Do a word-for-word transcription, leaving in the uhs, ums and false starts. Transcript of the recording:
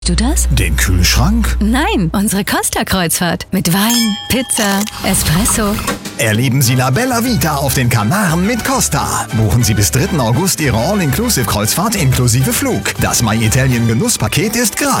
Du das? Den Kühlschrank? Nein, unsere Costa-Kreuzfahrt. Mit Wein, Pizza, Espresso. Erleben Sie La Bella Vita auf den Kanaren mit Costa. Buchen Sie bis dritten August Ihre All-Inclusive-Kreuzfahrt inklusive Flug. Das My Italian Genusspaket ist gratis.